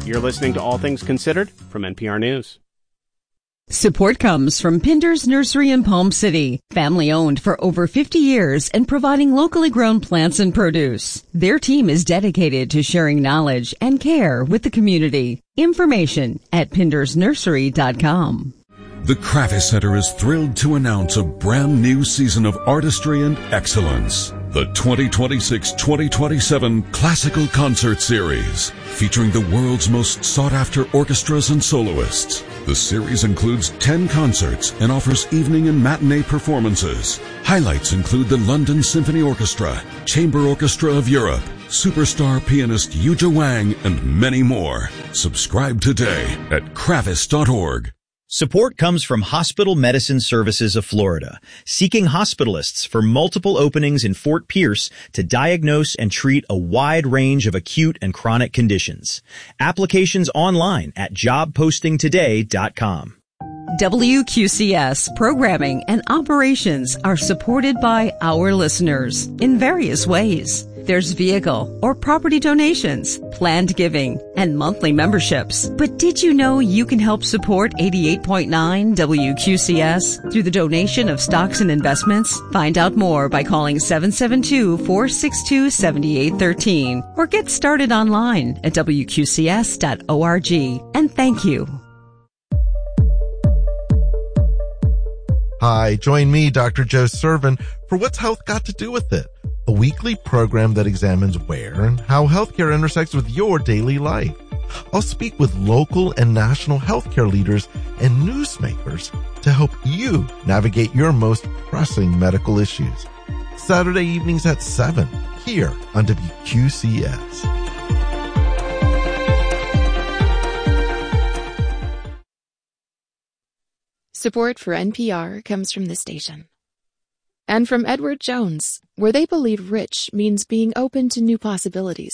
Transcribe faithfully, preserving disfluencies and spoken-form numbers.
You're listening to All Things Considered from N P R News. Support comes from Pinder's Nursery in Palm City, family owned for over fifty years and providing locally grown plants and produce. Their team is dedicated to sharing knowledge and care with the community. Information at pinders nursery dot com. The Kravis Center is thrilled to announce a brand new season of artistry and excellence. The twenty twenty-six twenty twenty-seven Classical Concert Series, featuring the world's most sought-after orchestras and soloists. The series includes ten concerts and offers evening and matinee performances. Highlights include the London Symphony Orchestra, Chamber Orchestra of Europe, superstar pianist Yuja Wang, and many more. Subscribe today at kravis dot org. Support comes from Hospital Medicine Services of Florida, seeking hospitalists for multiple openings in Fort Pierce to diagnose and treat a wide range of acute and chronic conditions. Applications online at job posting today dot com. W Q C S programming and operations are supported by our listeners in various ways. There's vehicle or property donations, planned giving, and monthly memberships. But did you know you can help support eighty-eight point nine W Q C S through the donation of stocks and investments? Find out more by calling seven seven two, four six two, seven eight one three or get started online at w q c s dot org. And thank you. Hi, join me, Doctor Joe Servin, for What's Health Got to Do with It? A weekly program that examines where and how healthcare intersects with your daily life. I'll speak with local and national healthcare leaders and newsmakers to help you navigate your most pressing medical issues. Saturday evenings at seven, here on W Q C S. Support for N P R comes from this station. And from Edward Jones, where they believe rich means being open to new possibilities.